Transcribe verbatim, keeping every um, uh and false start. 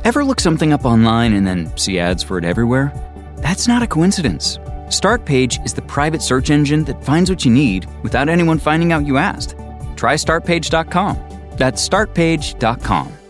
Ever look something up online and then see ads for it everywhere? That's not a coincidence. Startpage is the private search engine that finds what you need without anyone finding out you asked. Try start page dot com. That's start page dot com.